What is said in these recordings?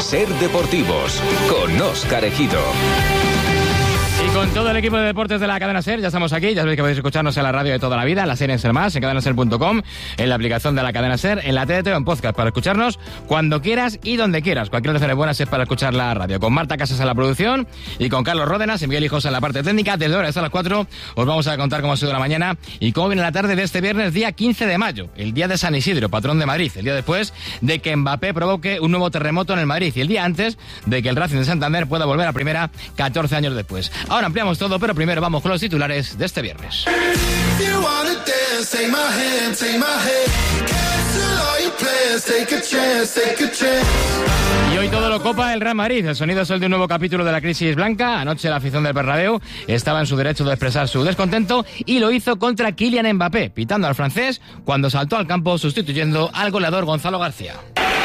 Ser Deportivos, con Óscar Ejido. Y con todo el equipo de deportes de la cadena SER, ya estamos aquí. Ya sabéis que podéis escucharnos en la radio de toda la vida, en la SER en SER+, en cadenaser.com, en la aplicación de la cadena SER, en la TDT o en podcast, para escucharnos cuando quieras y donde quieras. Cualquier hora buena es para escuchar la radio. Con Marta Casas en la producción y con Carlos Ródenas y Miguel Hijosa en la parte técnica. Desde ahora hasta las 4 os vamos a contar cómo ha sido la mañana y cómo viene la tarde de este viernes, día 15 de mayo, el día de San Isidro, patrón de Madrid, el día después de que Mbappé provoque un nuevo terremoto en el Madrid y el día antes de que el Racing de Santander pueda volver a primera 14 años después. Ahora ampliamos todo, pero primero vamos con los titulares de este viernes. Y hoy todo lo copa el Real Madrid. El sonido es el de un nuevo capítulo de la crisis blanca. Anoche la afición del Bernabéu estaba en su derecho de expresar su descontento y lo hizo contra Kylian Mbappé, pitando al francés cuando saltó al campo sustituyendo al goleador Gonzalo García.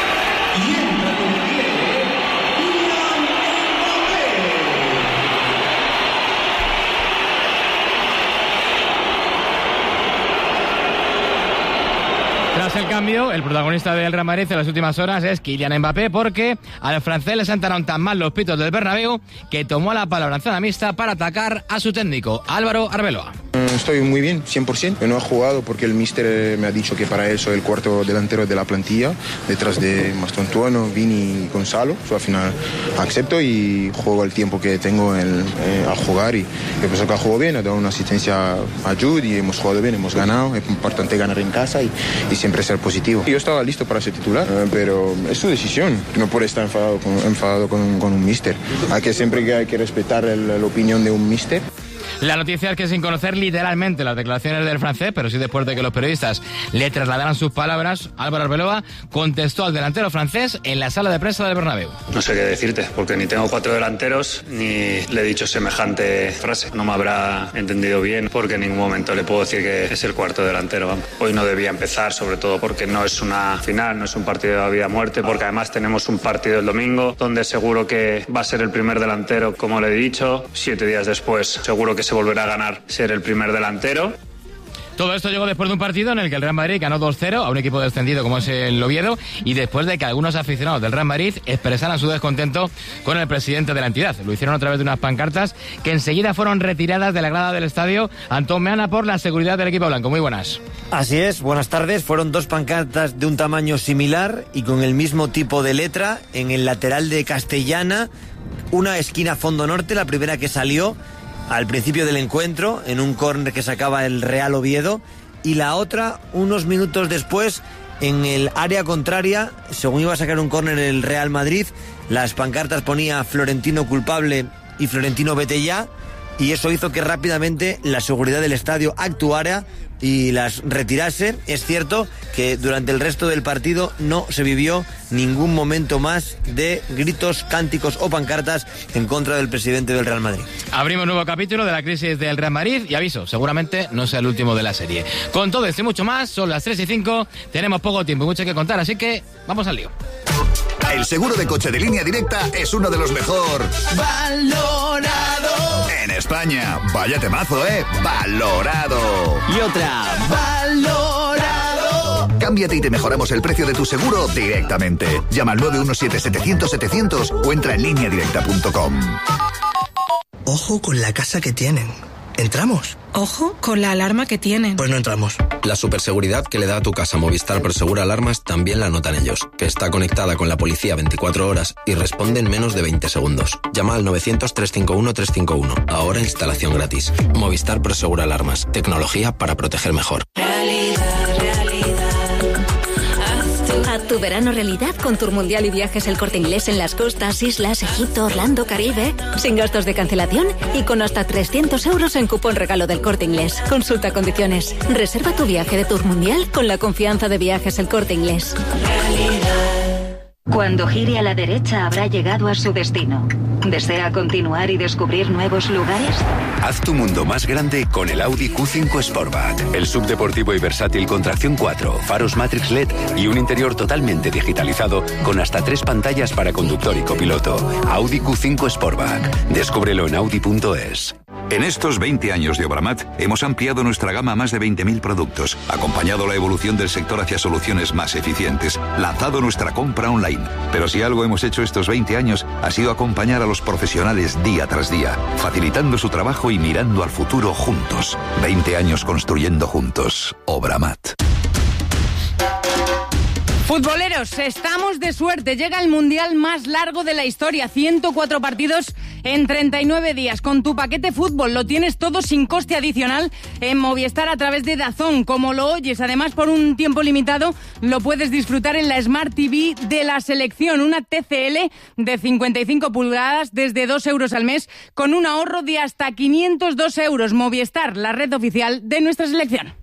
Tras el cambio, el protagonista del Real Madrid en las últimas horas es Kylian Mbappé, porque al francés le sentaron tan mal los pitos del Bernabéu que tomó la palabra en zona mixta para atacar a su técnico, Álvaro Arbeloa. Estoy muy bien, 100%. Yo no he jugado porque el míster me ha dicho que para él soy el cuarto delantero de la plantilla, detrás de Mastontuono, Vini y Gonzalo. Al final acepto y juego el tiempo que tengo a jugar y yo pienso que juego bien, he dado una asistencia a Jude y hemos jugado bien, hemos ganado. Es importante ganar en casa y siempre ser positivo. Yo estaba listo para ser titular, pero es su decisión. No puede estar enfadado con un míster. Hay que respetar la opinión de un míster. La noticia es que sin conocer literalmente las declaraciones del francés, pero sí después de que los periodistas le trasladaran sus palabras, Álvaro Arbeloa contestó al delantero francés en la sala de prensa del Bernabéu. No sé qué decirte, porque ni tengo 4 delanteros, ni le he dicho semejante frase. No me habrá entendido bien, porque en ningún momento le puedo decir que es el cuarto delantero. Vamos. Hoy no debía empezar, sobre todo porque no es una final, no es un partido de vida o muerte, porque además tenemos un partido el domingo, donde seguro que va a ser el primer delantero, como le he dicho. 7 días después, seguro que se volverá a ganar ser el primer delantero. Todo esto llegó después de un partido en el que el Real Madrid ganó 2-0 a un equipo descendido como es el Oviedo y después de que algunos aficionados del Real Madrid expresaran su descontento con el presidente de la entidad. Lo hicieron a través de unas pancartas que enseguida fueron retiradas de la grada del estadio. Antón Meana por la seguridad del equipo blanco. Muy buenas. Así es, buenas tardes. Fueron 2 pancartas de un tamaño similar y con el mismo tipo de letra en el lateral de Castellana, una esquina fondo norte, la primera que salió al principio del encuentro, en un córner que sacaba el Real Oviedo, y la otra, unos minutos después, en el área contraria, según iba a sacar un córner el Real Madrid, las pancartas ponía Florentino culpable y Florentino vete ya, y eso hizo que rápidamente la seguridad del estadio actuara y las retirase. Es cierto que durante el resto del partido no se vivió ningún momento más de gritos, cánticos o pancartas en contra del presidente del Real Madrid. Abrimos un nuevo capítulo de la crisis del Real Madrid y aviso, seguramente no sea el último de la serie. Con todo esto y mucho más, son las 3:05, tenemos poco tiempo y mucho que contar, así que vamos al lío. El seguro de coche de Línea Directa es uno de los mejor valorado en España. Vaya temazo, valorado. Y otra, valorado. Cámbiate y te mejoramos el precio de tu seguro directamente. Llama al 917-700-700 o entra en lineadirecta.com. Ojo con la casa que tienen. ¿Entramos? Ojo con la alarma que tienen. Pues no entramos. La superseguridad que le da a tu casa Movistar Prosegur Alarmas también la notan ellos, que está conectada con la policía 24 horas y responde en menos de 20 segundos. Llama al 900-351-351. Ahora instalación gratis. Movistar Prosegur Alarmas. Tecnología para proteger mejor. Haz tu verano realidad con Tour Mundial y Viajes El Corte Inglés en las costas, islas, Egipto, Orlando, Caribe, sin gastos de cancelación y con hasta 300 euros en cupón regalo del Corte Inglés. Consulta condiciones. Reserva tu viaje de Tour Mundial con la confianza de Viajes El Corte Inglés. Cuando gire a la derecha habrá llegado a su destino. ¿Desea continuar y descubrir nuevos lugares? Haz tu mundo más grande con el Audi Q5 Sportback. El subdeportivo y versátil con tracción 4, faros Matrix LED y un interior totalmente digitalizado con hasta 3 pantallas para conductor y copiloto. Audi Q5 Sportback. Descúbrelo en Audi.es. En estos 20 años de Obramat hemos ampliado nuestra gama a más de 20.000 productos, acompañado la evolución del sector hacia soluciones más eficientes, lanzado nuestra compra online. Pero si algo hemos hecho estos 20 años ha sido acompañar a los profesionales día tras día, facilitando su trabajo y mirando al futuro juntos. 20 años construyendo juntos. Obramat. Futboleros, estamos de suerte. Llega el mundial más largo de la historia. 104 partidos en 39 días. Con tu paquete fútbol lo tienes todo sin coste adicional en Movistar a través de DAZN, como lo oyes. Además, por un tiempo limitado lo puedes disfrutar en la Smart TV de la selección. Una TCL de 55 pulgadas desde 2 euros al mes con un ahorro de hasta 502 euros. Movistar, la red oficial de nuestra selección.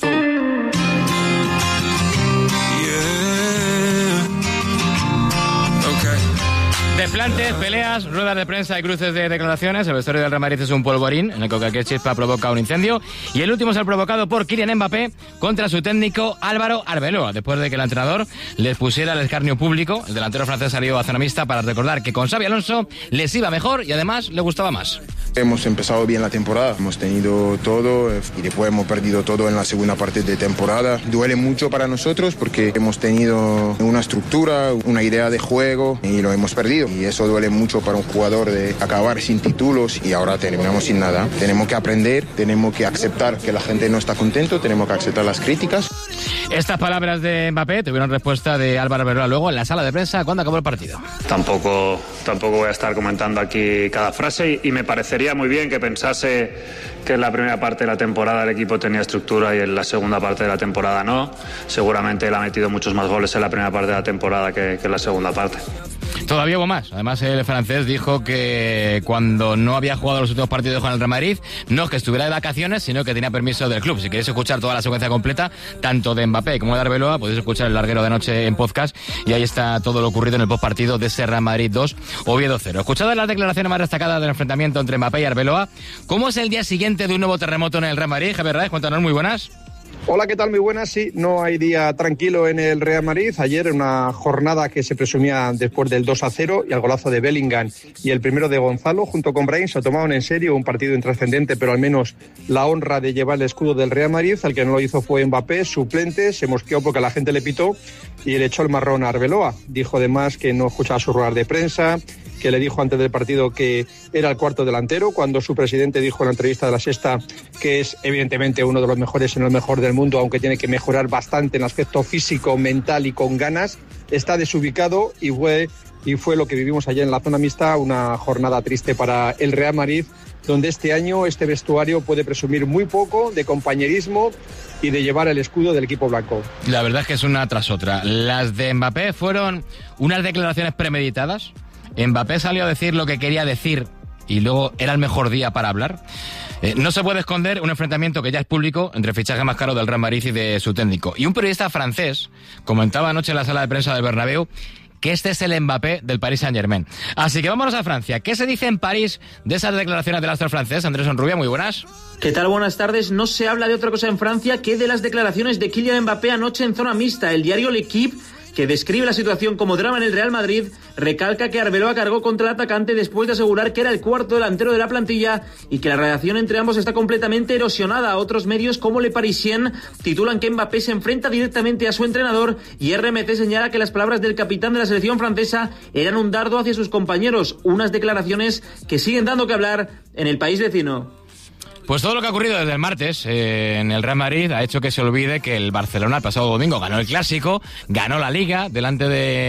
Desplantes, peleas, ruedas de prensa y cruces de declaraciones. El vestuario del Real Madrid es un polvorín en el que cualquier chispa provoca un incendio. Y el último es el provocado por Kylian Mbappé contra su técnico Álvaro Arbeloa, después de que el entrenador les pusiera el escarnio público. El delantero francés salió a zona mixta para recordar que con Xabi Alonso les iba mejor y además le gustaba más. Hemos empezado bien la temporada, hemos tenido todo y después hemos perdido todo en la segunda parte de temporada. Duele mucho para nosotros porque hemos tenido una estructura, una idea de juego y lo hemos perdido. Y eso duele mucho para un jugador de acabar sin títulos y ahora terminamos sin nada. Tenemos que aprender, tenemos que aceptar que la gente no está contento, tenemos que aceptar las críticas. Estas palabras de Mbappé tuvieron respuesta de Álvaro Arbeloa luego en la sala de prensa cuando acabó el partido. Tampoco voy a estar comentando aquí cada frase y me parecería muy bien que pensase que en la primera parte de la temporada el equipo tenía estructura y en la segunda parte de la temporada no. Seguramente él ha metido muchos más goles en la primera parte de la temporada que en la segunda parte. Todavía hubo más. Además, el francés dijo que cuando no había jugado los últimos partidos con el Real Madrid, no es que estuviera de vacaciones, sino que tenía permiso del club. Si queréis escuchar toda la secuencia completa, tanto de Mbappé como de Arbeloa, podéis escuchar el larguero de anoche en podcast y ahí está todo lo ocurrido en el postpartido de ese Real Madrid 2, Oviedo 0. Escuchad las declaraciones más destacadas del enfrentamiento entre Mbappé y Arbeloa. ¿Cómo es el día siguiente de un nuevo terremoto en el Real Madrid? Javier Raez, cuéntanos, muy buenas. Hola, ¿qué tal? Muy buenas. Sí, no hay día tranquilo en el Real Madrid. Ayer, en una jornada que se presumía después del 2-0 y al golazo de Bellingham y el primero de Gonzalo, junto con Brahim, se tomaron en serio un partido intrascendente, pero al menos la honra de llevar el escudo del Real Madrid. El que no lo hizo fue Mbappé, suplente, se mosqueó porque la gente le pitó y le echó el marrón a Arbeloa. Dijo además que no escuchaba sus ruedas de prensa, que le dijo antes del partido que era el cuarto delantero, cuando su presidente dijo en la entrevista de La Sexta que es evidentemente uno de los mejores, si no el mejor del mundo, aunque tiene que mejorar bastante en aspecto físico, mental y con ganas. Está desubicado y fue lo que vivimos ayer en la zona mixta, una jornada triste para el Real Madrid, donde este año este vestuario puede presumir muy poco de compañerismo y de llevar el escudo del equipo blanco. La verdad es que es una tras otra. Las de Mbappé fueron unas declaraciones premeditadas. Mbappé salió a decir lo que quería decir y luego era el mejor día para hablar. No se puede esconder un enfrentamiento que ya es público entre el fichaje más caro del Real Madrid y de su técnico. Y un periodista francés comentaba anoche en la sala de prensa del Bernabéu que este es el Mbappé del Paris Saint-Germain. Así que vámonos a Francia. ¿Qué se dice en París de esas declaraciones del astro francés? Andrés Onrubia, muy buenas. ¿Qué tal? Buenas tardes. No se habla de otra cosa en Francia que de las declaraciones de Kylian Mbappé anoche en zona mixta. El diario L'Équipe, que describe la situación como drama en el Real Madrid, recalca que Arbeloa cargó contra el atacante después de asegurar que era el cuarto delantero de la plantilla y que la relación entre ambos está completamente erosionada. Otros medios como Le Parisien titulan que Mbappé se enfrenta directamente a su entrenador y RMC señala que las palabras del capitán de la selección francesa eran un dardo hacia sus compañeros, unas declaraciones que siguen dando que hablar en el país vecino. Pues todo lo que ha ocurrido desde el martes en el Real Madrid ha hecho que se olvide que el Barcelona el pasado domingo ganó el Clásico, ganó la Liga delante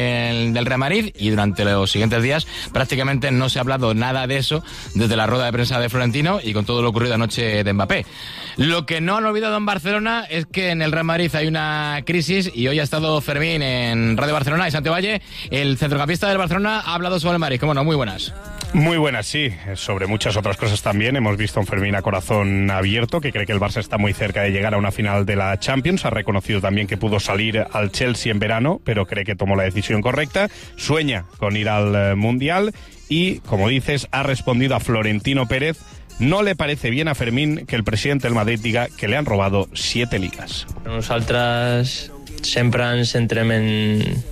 del Real Madrid y durante los siguientes días prácticamente no se ha hablado nada de eso desde la rueda de prensa de Florentino y con todo lo ocurrido anoche de Mbappé. Lo que no han olvidado en Barcelona es que en el Real Madrid hay una crisis y hoy ha estado Fermín en Radio Barcelona y Santiago Valle, el centrocampista del Barcelona, ha hablado sobre el Madrid. ¿Cómo no? Muy buenas. Muy buenas, sí. Sobre muchas otras cosas también. Hemos visto a un Fermín a corazón abierto, que cree que el Barça está muy cerca de llegar a una final de la Champions. Ha reconocido también que pudo salir al Chelsea en verano, pero cree que tomó la decisión correcta. Sueña con ir al Mundial y, como dices, ha respondido a Florentino Pérez. No le parece bien a Fermín que el presidente del Madrid diga que le han robado 7 ligas. Nosaltres sempre ens centrem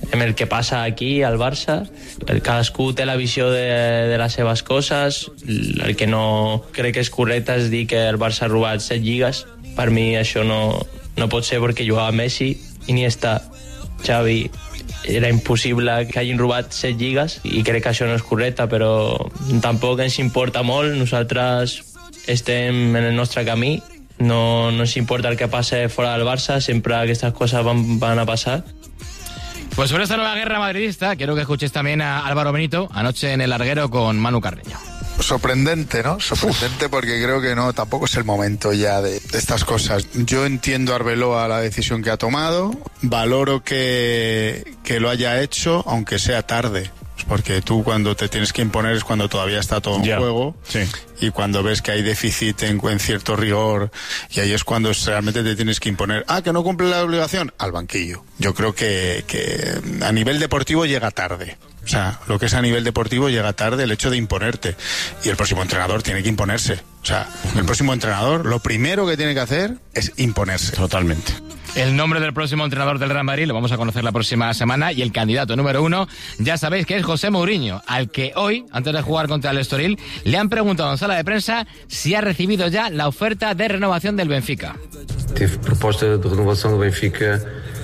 amb el que passa aquí al Barça. Cadascú té la visió de les seves coses. El que no crec que és correcte és dir que el Barça ha robat 7 lligues. Per mi això no pot ser, perquè jugava Messi, Iniesta, Xavi. Era impossible que hagin robat 7 lligues i crec que això no és correcte, però tampoc ens importa molt. Nosaltres estem en el nostre camí, no ens importa el que passe fora del Barça, sempre aquestes coses van a pasar. Pues sobre esta nueva guerra madridista, quiero que escuches también a Álvaro Benito anoche en El Larguero con Manu Carreño. Sorprendente, ¿no? Sorprendente porque creo que no, tampoco es el momento ya de estas cosas. Yo entiendo a Arbeloa la decisión que ha tomado, valoro que lo haya hecho, aunque sea tarde. Porque tú cuando te tienes que imponer es cuando todavía está todo en juego, sí. Y cuando ves que hay déficit en cierto rigor, y ahí es cuando realmente te tienes que imponer. Que no cumple la obligación, al banquillo. Yo creo que a nivel deportivo llega tarde. O sea, lo que es a nivel deportivo llega tarde el hecho de imponerte. Y el próximo entrenador tiene que imponerse. O sea, el próximo entrenador lo primero que tiene que hacer es imponerse. Totalmente. El nombre del próximo entrenador del Real Madrid lo vamos a conocer la próxima semana, y el candidato número 1 ya sabéis que es José Mourinho, al que hoy, antes de jugar contra el Estoril, le han preguntado en sala de prensa si ha recibido ya la oferta de renovación del Benfica. Tive proposta de renovación del Benfica.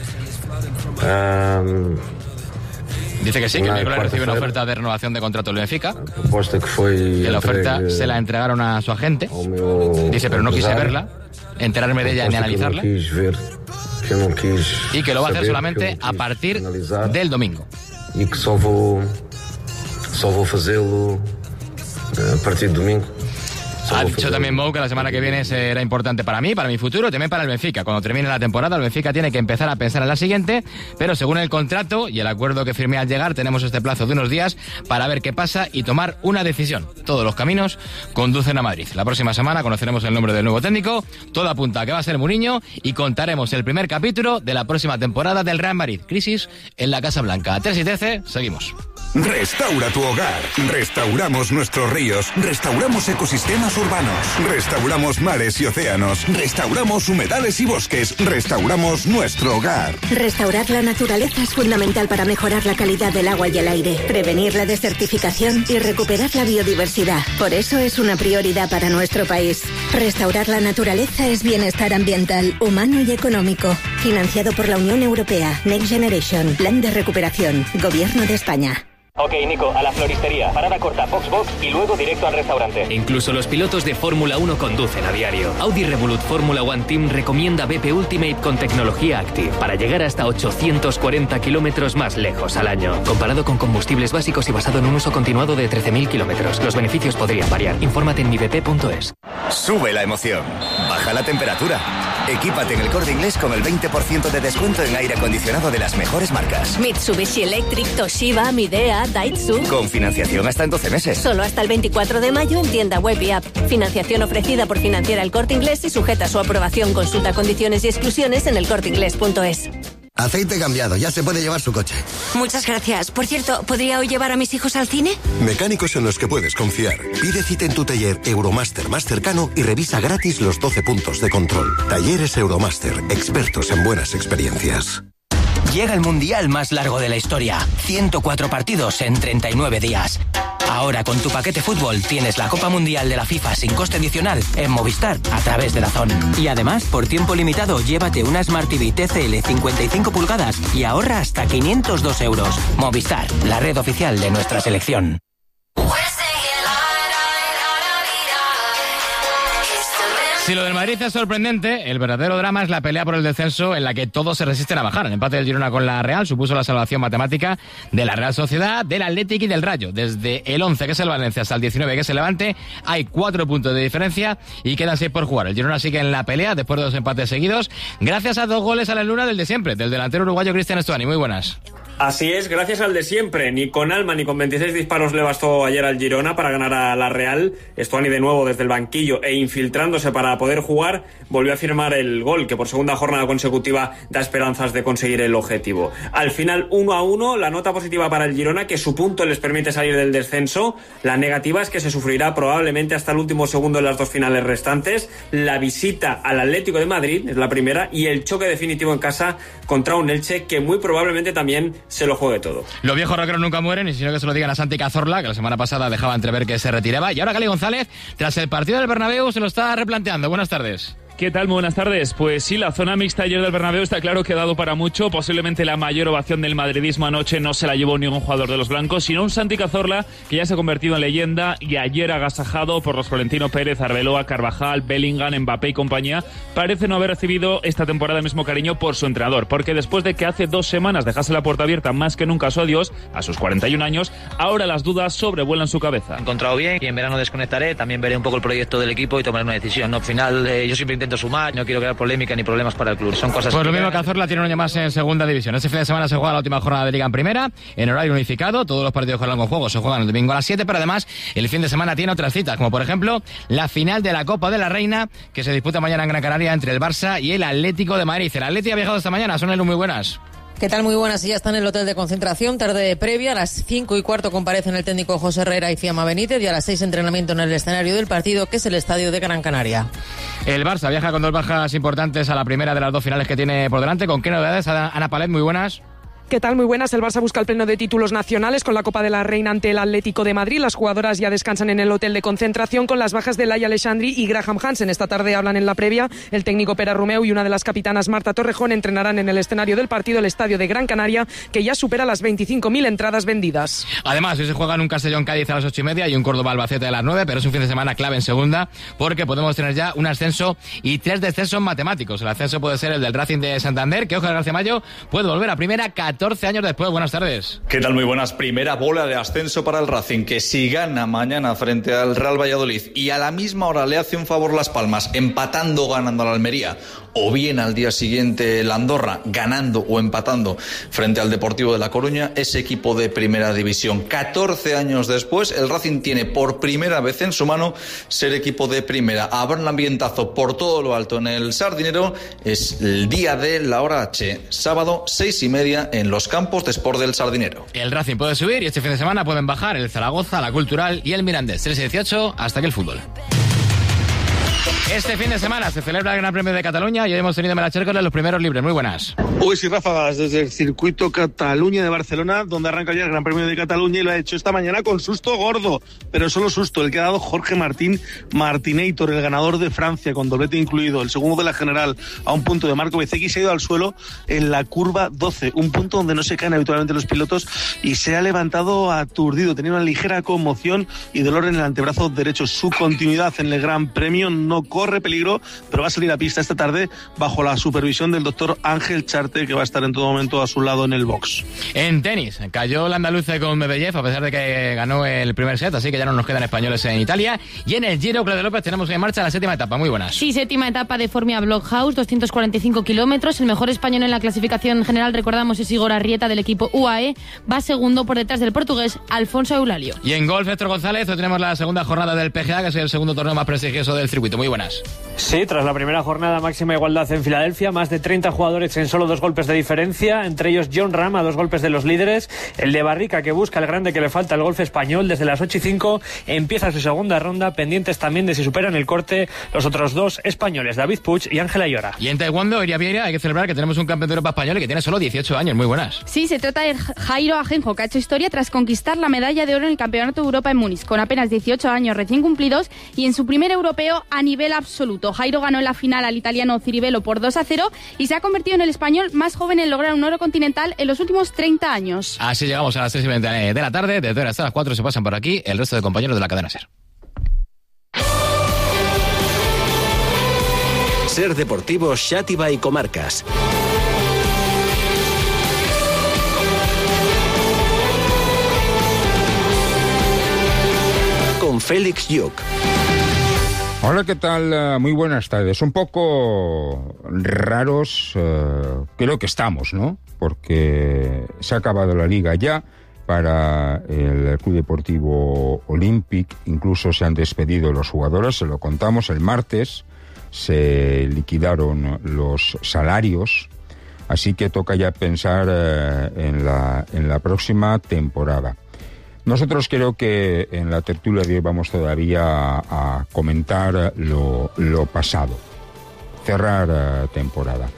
Dice que sí, que miércoles recibió una oferta de renovación de contrato del Benfica. Que la oferta se la entregaron a su agente. Dice, pero no quise verla, enterarme de ella ni analizarla. Y que lo va a hacer solamente a partir del domingo. Y que só vou fazê-lo a partir del domingo. Ha dicho también Mou que la semana que viene será importante para mí, para mi futuro, también para el Benfica. Cuando termine la temporada, el Benfica tiene que empezar a pensar en la siguiente, pero según el contrato y el acuerdo que firmé al llegar, tenemos este plazo de unos días para ver qué pasa y tomar una decisión. Todos los caminos conducen a Madrid. La próxima semana conoceremos el nombre del nuevo técnico, todo apunta a que va a ser Mourinho, y contaremos el primer capítulo de la próxima temporada del Real Madrid. Crisis en la Casa Blanca. 3 y 13, seguimos. Restaura tu hogar. Restauramos nuestros ríos. Restauramos ecosistemas urbanos. Restauramos mares y océanos. Restauramos humedales y bosques. Restauramos nuestro hogar. Restaurar la naturaleza es fundamental para mejorar la calidad del agua y el aire, prevenir la desertificación y recuperar la biodiversidad. Por eso es una prioridad para nuestro país. Restaurar la naturaleza es bienestar ambiental, humano y económico. Financiado por la Unión Europea. Next Generation. Plan de recuperación. Gobierno de España. Ok, Nico, a la floristería, parada corta, Box y luego directo al restaurante. Incluso los pilotos de Fórmula 1 conducen a diario. Audi Revolut Fórmula 1 Team recomienda BP Ultimate con tecnología Active para llegar hasta 840 kilómetros más lejos al año. Comparado con combustibles básicos y basado en un uso continuado de 13.000 kilómetros. Los beneficios podrían variar. Infórmate en mibp.es. Sube la emoción. Baja la temperatura. Equípate en El Corte Inglés con el 20% de descuento en aire acondicionado de las mejores marcas. Mitsubishi Electric, Toshiba, Midea, Daitsu. Con financiación hasta en 12 meses. Solo hasta el 24 de mayo en tienda web y app. Financiación ofrecida por Financiera El Corte Inglés y sujeta a su aprobación. Consulta condiciones y exclusiones en elcorteinglés.es. Aceite cambiado, ya se puede llevar su coche. Muchas gracias. Por cierto, ¿podría hoy llevar a mis hijos al cine? Mecánicos en los que puedes confiar. Pide cita en tu taller Euromaster más cercano y revisa gratis los 12 puntos de control. Talleres Euromaster, expertos en buenas experiencias. Llega el mundial más largo de la historia. 104 partidos en 39 días. Ahora con tu paquete fútbol tienes la Copa Mundial de la FIFA sin coste adicional en Movistar a través de DAZN. Y además, por tiempo limitado, llévate una Smart TV TCL 55 pulgadas y ahorra hasta 502 euros. Movistar, la red oficial de nuestra selección. Si lo del Madrid es sorprendente, el verdadero drama es la pelea por el descenso, en la que todos se resisten a bajar. El empate del Girona con la Real supuso la salvación matemática de la Real Sociedad, del Athletic y del Rayo. Desde el 11, que es el Valencia, hasta el 19, que es el Levante, hay 4 puntos de diferencia y quedan 6 por jugar. El Girona sigue en la pelea después de 2 empates seguidos, gracias a 2 goles a la luna del de siempre, del delantero uruguayo Cristian Estuani. Muy buenas. Así es, gracias al de siempre. Ni con alma ni con 26 disparos le bastó ayer al Girona para ganar a la Real. Estuani de nuevo desde el banquillo e infiltrándose para poder jugar, volvió a firmar el gol que por segunda jornada consecutiva da esperanzas de conseguir el objetivo. Al final 1-1, la nota positiva para el Girona, que su punto les permite salir del descenso. La negativa es que se sufrirá probablemente hasta el último segundo en las 2 finales restantes. La visita al Atlético de Madrid es la primera y el choque definitivo en casa contra un Elche que muy probablemente también se lo juegue todo. Los viejos rockeros nunca mueren, y si no que se lo digan a Santi Cazorla, que la semana pasada dejaba entrever que se retiraba. Y ahora Gali González, tras el partido del Bernabéu, se lo está replanteando. Buenas tardes. ¿Qué tal? Muy buenas tardes. Pues sí, la zona mixta ayer del Bernabéu está claro que ha dado para mucho. Posiblemente la mayor ovación del madridismo anoche no se la llevó ningún jugador de los blancos, sino un Santi Cazorla que ya se ha convertido en leyenda y ayer agasajado por los Florentino Pérez, Arbeloa, Carvajal, Bellingham, Mbappé y compañía. Parece no haber recibido esta temporada el mismo cariño por su entrenador, porque después de que hace 2 semanas dejase la puerta abierta más que nunca a su adiós, a sus 41 años, ahora las dudas sobrevuelan su cabeza. He encontrado bien y en verano desconectaré, también veré un poco el proyecto del equipo y tomaré una decisión. ¿No? Al final yo siempre intento sumar, no quiero crear polémica ni problemas para el club. Son cosas pues lo mismo que Cazorla tiene un año más en segunda división. Este fin de semana se juega la última jornada de Liga en primera, en horario unificado. Todos los partidos con largo juego se juegan el domingo a las 7, pero además el fin de semana tiene otras citas, como por ejemplo la final de la Copa de la Reina, que se disputa mañana en Gran Canaria entre el Barça y el Atlético de Madrid. El Atleti ha viajado esta mañana, son muy buenas. ¿Qué tal? Muy buenas. Ya está en el hotel de concentración, tarde previa. A las 5:15 comparecen el técnico José Herrera y Fiamma Benítez, y a las 6 entrenamiento en el escenario del partido, que es el estadio de Gran Canaria. El Barça viaja con 2 bajas importantes a la primera de las 2 finales que tiene por delante. ¿Con qué novedades? Ana Palet, muy buenas. ¿Qué tal? Muy buenas. El Barça busca el pleno de títulos nacionales con la Copa de la Reina ante el Atlético de Madrid. Las jugadoras ya descansan en el hotel de concentración con las bajas de Laia Alexandri y Graham Hansen. Esta tarde hablan en la previa. El técnico Pere Romeu y una de las capitanas, Marta Torrejón, entrenarán en el escenario del partido, el estadio de Gran Canaria, que ya supera las 25.000 entradas vendidas. Además, hoy se juegan un Castellón-Cádiz a las 8:30 y un Córdoba-Albacete a las 9, pero es un fin de semana clave en segunda, porque podemos tener ya un ascenso y 3 descensos matemáticos. El ascenso puede ser el del Racing de Santander, que Óscar García Mayo puede volver a primera 14 años después. Buenas tardes. ¿Qué tal? Muy buenas. Primera bola de ascenso para el Racing, que si gana mañana frente al Real Valladolid y a la misma hora le hace un favor Las Palmas, empatando o ganando al Almería, o bien al día siguiente el Andorra, ganando o empatando frente al Deportivo de La Coruña, es equipo de primera división. 14 años después, el Racing tiene por primera vez en su mano ser equipo de primera. Habrá un ambientazo por todo lo alto en el Sardinero. Es el día de la hora H, sábado 6:30 en los campos de Sport del Sardinero. El Racing puede subir y este fin de semana pueden bajar el Zaragoza, la Cultural y el Mirandés. 3-18, hasta aquí el fútbol. Este fin de semana se celebra el Gran Premio de Cataluña y hoy hemos tenido en Melachércoles los primeros libres. Muy buenas. Hoy sí, ráfagas desde el circuito Cataluña de Barcelona, donde arranca ya el Gran Premio de Cataluña, y lo ha hecho esta mañana con susto gordo, pero solo susto el que ha dado Jorge Martín Martinator, el ganador de Francia, con doblete incluido, el segundo de la general, a un punto de Marco Bezzecchi. Se ha ido al suelo en la curva 12, un punto donde no se caen habitualmente los pilotos, y se ha levantado aturdido, tenía una ligera conmoción y dolor en el antebrazo derecho. Su continuidad en el Gran Premio no corre peligro, pero va a salir a pista esta tarde bajo la supervisión del doctor Ángel Charte, que va a estar en todo momento a su lado en el box. En tenis, cayó el andaluce con Medvedev, a pesar de que ganó el primer set, así que ya no nos quedan españoles en Italia. Y en el Giro, Claudia López, tenemos en marcha la 7ª etapa. Muy buenas. Sí, 7ª etapa de Formia Blockhouse, 245 kilómetros. El mejor español en la clasificación general, recordamos, es Igor Arrieta, del equipo UAE. Va segundo por detrás del portugués Alfonso Eulalio. Y en golf, Héctor González, hoy tenemos la segunda jornada del PGA, que es el segundo torneo más prestigioso del circuito. Muy buenas. Sí, tras la primera jornada, máxima igualdad en Filadelfia, más de 30 jugadores en solo 2 golpes de diferencia, entre ellos John Ram a 2 golpes de los líderes, el de Barrica, que busca el grande que le falta al golf español. Desde las 8:05 empieza su segunda ronda, pendientes también de si superan el corte los otros 2 españoles, David Puig y Ángela Llora. Y en Taekwondo, Iria Vieira, hay que celebrar que tenemos un campeón de Europa español y que tiene solo 18 años. Muy buenas. Sí, se trata de Jairo Ajenjo, que ha hecho historia tras conquistar la medalla de oro en el Campeonato de Europa en Múnich, con apenas 18 años recién cumplidos y en su primer europeo a nivel absoluto. Jairo ganó en la final al italiano Ciribello por 2-0 y se ha convertido en el español más joven en lograr un oro continental en los últimos 30 años. Así llegamos a las 3:20 de la tarde. Desde ahora hasta las 4 se pasan por aquí el resto de compañeros de la cadena SER. SER Deportivo, Xàtiva y Comarcas. Con Félix Lluc. Hola, ¿qué tal? Muy buenas tardes. Un poco raros creo que estamos, ¿no? Porque se ha acabado la liga ya para el Club Deportivo Olímpic. Incluso se han despedido los jugadores, se lo contamos el martes. Se liquidaron los salarios. Así que toca ya pensar en la próxima temporada. Nosotros creo que en la tertulia de hoy vamos todavía a comentar lo pasado, cerrar temporada.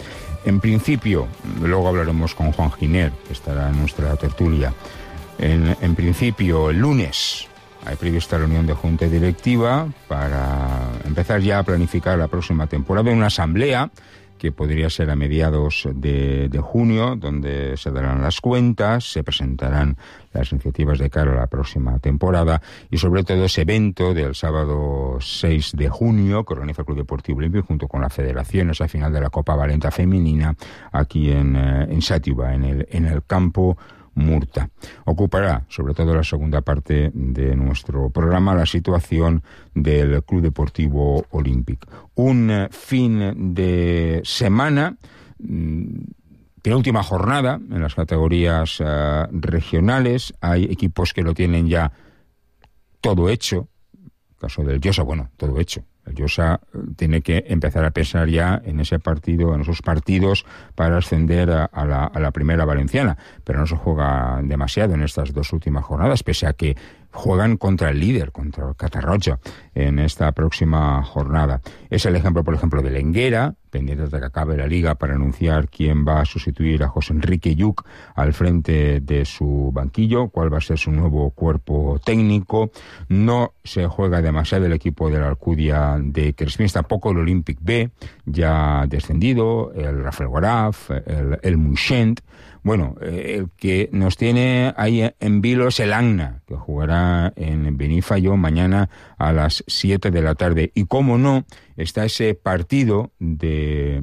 En principio, luego hablaremos con Juan Giner, que estará en nuestra tertulia. En principio, el lunes hay prevista reunión de junta directiva para empezar ya a planificar la próxima temporada, una asamblea que podría ser a mediados de junio, donde se darán las cuentas, se presentarán las iniciativas de cara a la próxima temporada y sobre todo ese evento del sábado 6 de junio que organiza el Club Deportivo Olímpico junto con la Federación, esa final de la Copa Valenta Femenina aquí en Xàtiva, en el campo Murta. Ocupará, sobre todo la segunda parte de nuestro programa, la situación del Club Deportivo Olímpico. Un fin de semana, penúltima jornada en las categorías regionales. Hay equipos que lo tienen ya todo hecho. El caso del Llosa, bueno, todo hecho. El Llosa tiene que empezar a pensar ya en ese partido, en esos partidos para ascender a la primera valenciana, pero no se juega demasiado en estas dos últimas jornadas, pese a que juegan contra el líder, contra el Catarroja, en esta próxima jornada. Es el ejemplo, por ejemplo, de Lenguera, pendientes de que acabe la Liga para anunciar quién va a sustituir a José Enrique Lluc al frente de su banquillo, cuál va a ser su nuevo cuerpo técnico. No se juega demasiado el equipo de la Alcudia de Crespins, tampoco el Olympic B, ya descendido, el Rafael Guaraf, el Moixent. Bueno, el que nos tiene ahí en vilo es el Agna, que jugará en Benifallo mañana a las 7 de la tarde. Y cómo no, está ese partido de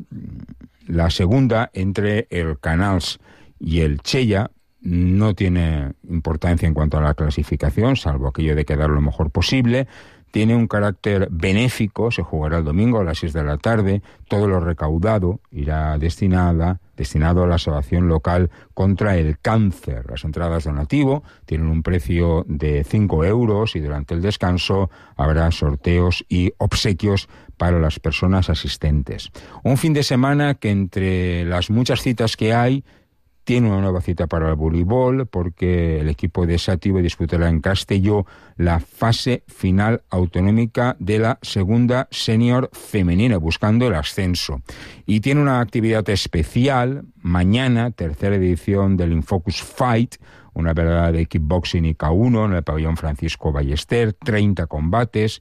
la segunda entre el Canals y el Chella. No tiene importancia en cuanto a la clasificación, salvo aquello de quedar lo mejor posible. Tiene un carácter benéfico, se jugará el domingo a las 6 de la tarde. Todo lo recaudado irá destinado a la asociación local contra el cáncer. Las entradas donativo tienen un precio de 5 euros y durante el descanso habrá sorteos y obsequios para las personas asistentes. Un fin de semana que entre las muchas citas que hay, tiene una nueva cita para el voleibol porque el equipo de Xàtiva disputará en Castelló la fase final autonómica de la segunda senior femenina, buscando el ascenso. Y tiene una actividad especial mañana, tercera edición del Infocus Fight, una velada de kickboxing y K1 en el pabellón Francisco Ballester, 30 combates,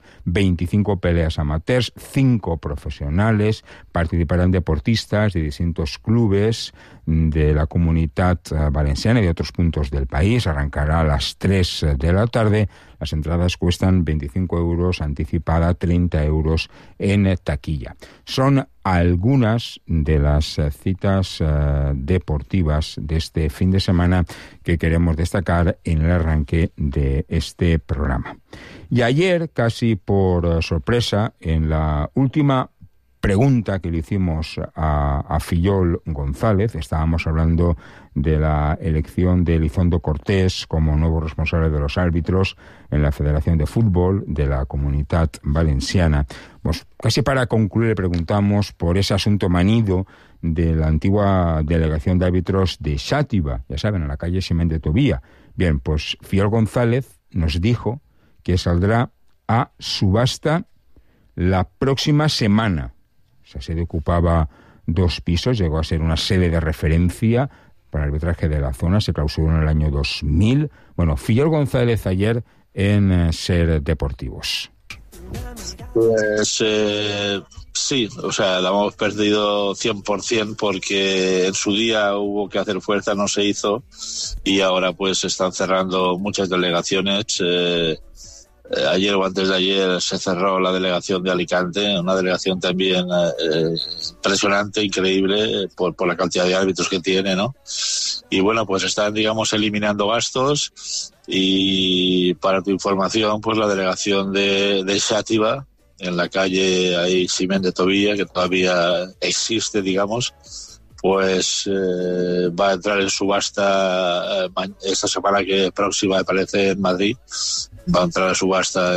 25 peleas amateurs, 5 profesionales, participarán deportistas de distintos clubes de la Comunitat Valenciana y de otros puntos del país. Arrancará a las 3 de la tarde. Las entradas cuestan 25 euros anticipada, 30 euros en taquilla. Son algunas de las citas deportivas de este fin de semana que queremos destacar en el arranque de este programa. Y ayer, casi por sorpresa, en la última pregunta que le hicimos a Fillol González, estábamos hablando de la elección de Elizondo Cortés como nuevo responsable de los árbitros en la Federación de Fútbol de la Comunitat Valenciana. Pues casi para concluir le preguntamos por ese asunto manido de la antigua delegación de árbitros de Xàtiva, ya saben, en la calle Ximén de Tobía. Bien, pues Fillol González nos dijo que saldrá a subasta la próxima semana. Esa sede ocupaba 2 pisos, llegó a ser una sede de referencia para el arbitraje de la zona, se clausuró en el año 2000. Bueno, Fillol González ayer en Ser Deportivos. Pues sí, o sea, la hemos perdido 100% porque en su día hubo que hacer fuerza, no se hizo, y ahora pues se están cerrando muchas delegaciones. Ayer o antes de ayer se cerró la delegación de Alicante, una delegación también impresionante, increíble, por la cantidad de árbitros que tiene, ¿no? Y bueno, pues están, digamos, eliminando gastos. Y para tu información, pues la delegación de Xàtiva, en la calle ahí Ximén de Tobía, que todavía existe, digamos, pues va a entrar en subasta esta semana que próxima, me parece, en Madrid. Va a entrar en subasta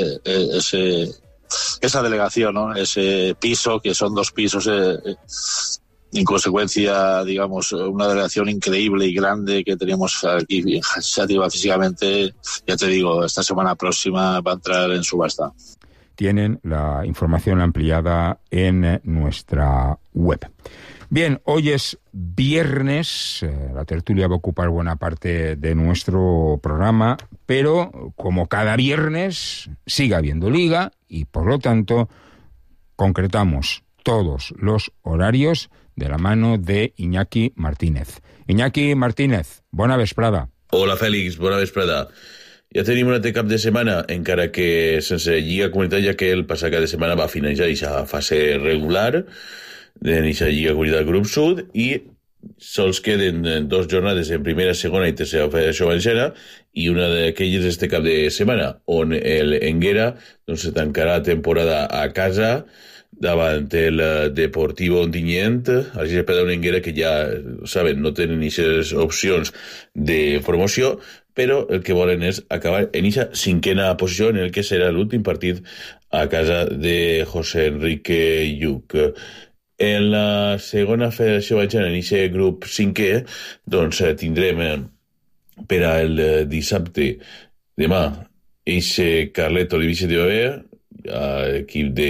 esa delegación, ¿no? Ese piso, que son 2 pisos, en consecuencia, digamos, una delegación increíble y grande que tenemos aquí en Xàtiva físicamente. Ya te digo, esta semana próxima va a entrar en subasta. Tienen la información ampliada en nuestra web. Bien, hoy es viernes, la tertulia va a ocupar buena parte de nuestro programa, pero como cada viernes sigue habiendo liga y por lo tanto concretamos todos los horarios de la mano de Iñaki Martínez. Iñaki Martínez, bona vesprada. Hola Fèlix, bona vesprada. Ja tenim un altre cap de setmana, encara que sense lliga comunitària, que el passat cap de setmana va finalitzar aquesta fase regular de aquesta lliga comunitària Grup Sud i sols queden 2 jornades en primera, segona i tercera Federació Valenciana i una d'aquelles este cap de setmana, on el Enguera doncs, se tancarà temporada a casa davant el Deportivo Ontinyent, així es un Enguera que ja, saben, no tenen aquestes opcions de promoció, però el que volen és acabar en aquesta 5a posició en el que serà l'últim partit a casa de José Enrique Lluc. En la segona Federació Valenciana, en aquest grup 5è, doncs tindrem per al dissabte, demà, eixe Carlet Olivice de Oer, equip de,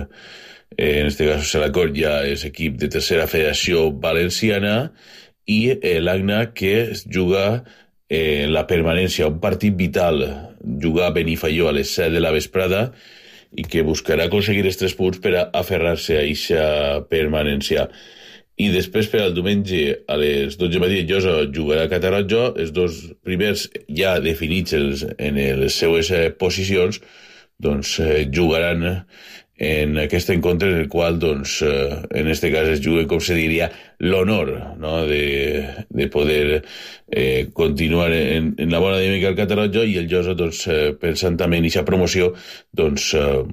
en este cas, Salacor ja és equip de tercera Federació Valenciana, i l'Agna que es juga la permanència, un partit vital, jugar a Benifaió a les 7 de la vesprada i que buscarà aconseguir els 3 punts per a aferrar-se a eixa permanència. I després per al diumenge a les 12 matí el Josa jugarà a Catarroja, els 2 primers ja definits en les seues posicions, doncs jugaran en aquest encontre en el qual, doncs, en este cas es juguen, com se diria, l'honor, no?, de poder continuar en la bona dinàmica al Catarroja, i el Josa, doncs, pensant també en aquesta promoció, doncs,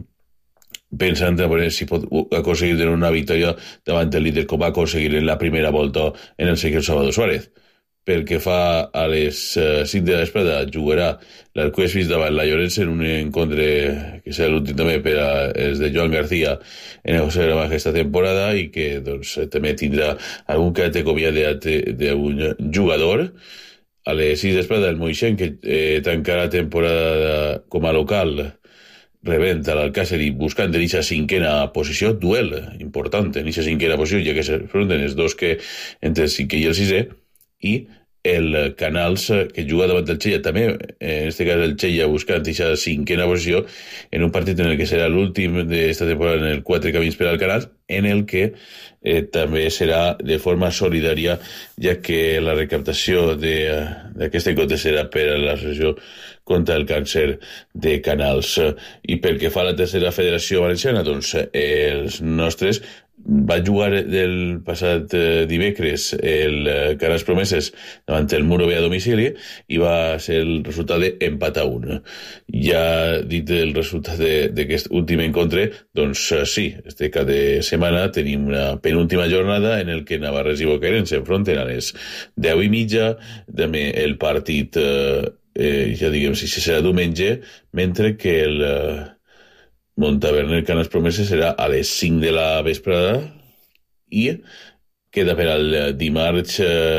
pensant a veure si pot aconseguir tenir una victòria davant el líder com va aconseguir en la primera volta en el Sergio Salvador Suárez. Pel que fa a les 5 de la vesprada, jugarà l'Arcuesvis davant la Llorença en un encontre que serà l'últim també per als de Joan García en el José Grama aquesta temporada i que doncs, també tindrà algun caràcter comiadat d'un jugador. A les 6 de la vesprada, el Moixent, que tancarà temporada com a local, rebent a l'Alcácer i buscant en aquesta 5a posició, duel important en aquesta 5a posició, ja que s'enfronten els dos que entre el 5è i el 6è, i el Canals, que juga davant del Xella, també, en aquest cas el Xella buscant aquesta 5a posició, en un partit en el que serà l'últim d'esta temporada en el 4 camins per al Canals, en el que també serà de forma solidària, ja que la recaptació d'aquest encontre serà per a l'associació contra el càncer de Canals. I pel que fa a la tercera Federació Valenciana, doncs els nostres va jugar del passat dimecres el Canals Promeses davant el Muro B a domicili i va ser el resultat d'empat a 1. Ja dit el resultat d'aquest últim encontre, doncs sí, este cap de setmana tenim una penúltima jornada en el que Navarrés i Bocairent s'enfronten a les 10:30, també el partit ja diguem si serà diumenge, mentre que el Montaverner Canals Promeses serà a les 5 de la vesprada i queda per al dimarts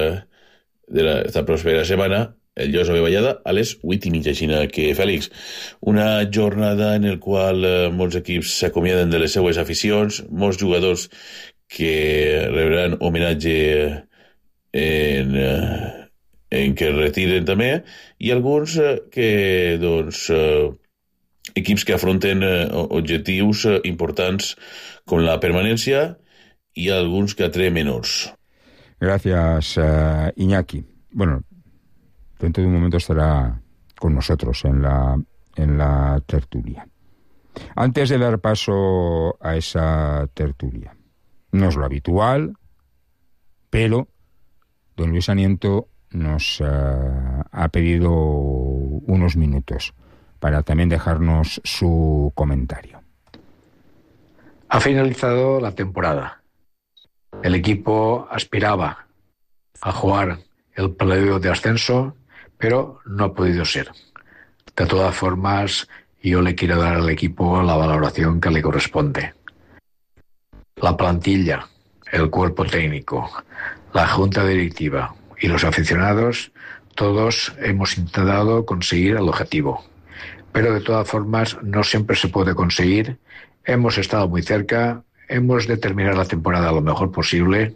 d'esta pròspera setmana el Llosa Vallada a les 8:30. Així que, Fèlix, una jornada en el qual molts equips s'acomiaden de les seues aficions, molts jugadors que rebran homenatge en que es retiren també, i alguns que, doncs, equips que afronten objectius importants com la permanència y alguns que atraen menors. Gracias, Iñaki. Bueno, dentro de un momento estará con nosotros en la tertulia. Antes de dar paso a esa tertulia, no es lo habitual, pero don Luis Aniento nos ha pedido unos minutos para también dejarnos su comentario. Ha finalizado la temporada. El equipo aspiraba a jugar el playoff de ascenso, pero no ha podido ser. De todas formas, yo le quiero dar al equipo la valoración que le corresponde. La plantilla, el cuerpo técnico, la junta directiva y los aficionados, todos hemos intentado conseguir el objetivo. Pero de todas formas no siempre se puede conseguir. Hemos estado muy cerca, hemos de terminar la temporada lo mejor posible.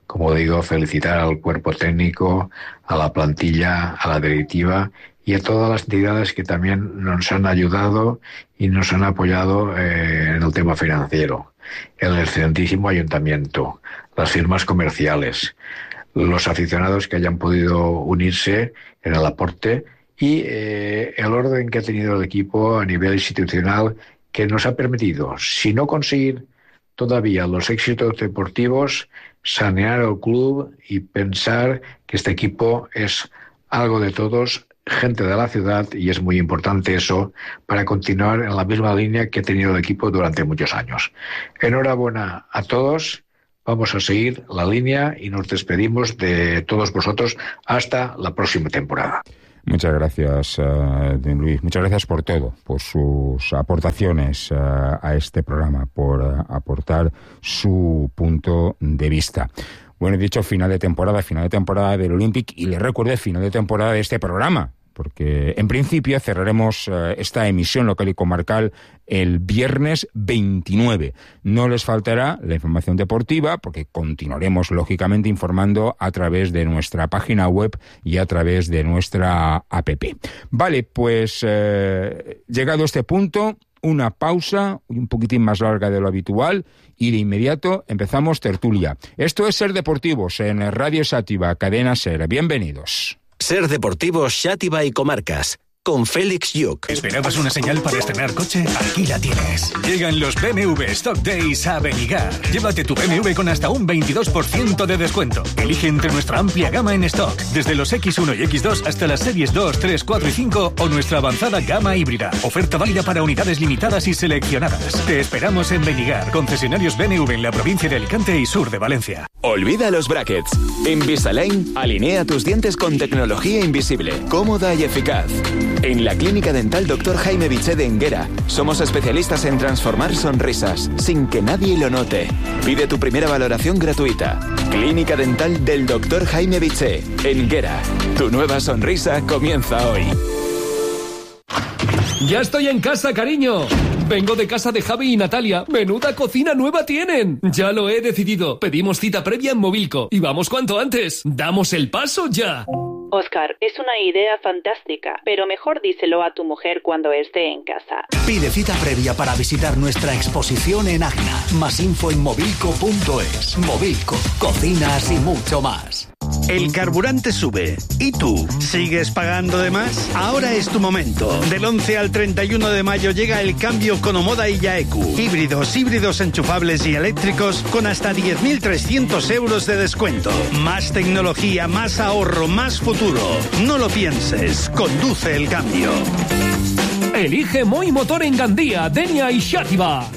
como digo, felicitar al cuerpo técnico, a la plantilla, a la directiva y a todas las entidades que también nos han ayudado y nos han apoyado en el tema financiero. El excelentísimo ayuntamiento, las firmas comerciales, los aficionados que hayan podido unirse en el aporte y el orden que ha tenido el equipo a nivel institucional, que nos ha permitido, si no conseguir todavía los éxitos deportivos, sanear el club y pensar que este equipo es algo de todos, gente de la ciudad, y es muy importante eso para continuar en la misma línea que ha tenido el equipo durante muchos años. Enhorabuena a todos, vamos a seguir la línea y nos despedimos de todos vosotros hasta la próxima temporada. Muchas gracias, don Luis. Muchas gracias por todo, por sus aportaciones a este programa, por aportar su punto de vista. Bueno, he dicho final de temporada del Olympic, y les recuerdo final de temporada de este programa, porque en principio cerraremos esta emisión local y comarcal el viernes 29. No les faltará la información deportiva, porque continuaremos lógicamente informando a través de nuestra página web y a través de nuestra app. Vale, pues llegado a este punto, una pausa un poquitín más larga de lo habitual y de inmediato empezamos tertulia. Esto es Ser Deportivos en Radio Xàtiva, Cadena Ser. Bienvenidos. Ser Deportivos Xàtiva y Comarcas, con Félix Lluc. ¿Esperabas una señal para estrenar coche? Aquí la tienes. Llegan los BMW Stock Days a Benigar. Llévate tu BMW con hasta un 22% de descuento. Elige entre nuestra amplia gama en stock, desde los X1 y X2 hasta las series 2, 3, 4 y 5 o nuestra avanzada gama híbrida. Oferta válida para unidades limitadas y seleccionadas. Te esperamos en Benigar, concesionarios BMW en la provincia de Alicante y sur de Valencia. Olvida los brackets. Invisalign alinea tus dientes con tecnología invisible, cómoda y eficaz. En la Clínica Dental Dr. Jaime Biché de Enguera somos especialistas en transformar sonrisas sin que nadie lo note. Pide tu primera valoración gratuita. Clínica Dental del Dr. Jaime Biché, Enguera. Tu nueva sonrisa comienza hoy. ¡Ya estoy en casa, cariño! Vengo de casa de Javi y Natalia. ¡Menuda cocina nueva tienen! Ya lo he decidido. Pedimos cita previa en Movilco. Y vamos cuanto antes. ¡Damos el paso ya! Oscar, es una idea fantástica, pero mejor díselo a tu mujer cuando esté en casa. Pide cita previa para visitar nuestra exposición en Agna. Más info en movilco.es. Movilco, cocinas y mucho más. El carburante sube. ¿Y tú? ¿Sigues pagando de más? Ahora es tu momento. Del 11 al 31 de mayo llega el cambio con Omoda y Yaeku. Híbridos enchufables y eléctricos con hasta 10.300 euros de descuento. Más tecnología, más ahorro, más futuro. No lo pienses. Conduce el cambio. Elige Moi Motor en Gandía, Denia y Xàtiva.